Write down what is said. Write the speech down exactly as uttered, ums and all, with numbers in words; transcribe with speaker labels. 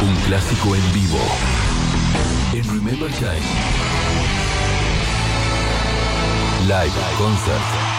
Speaker 1: Un clásico en vivo. En Remember Time. Live Concert.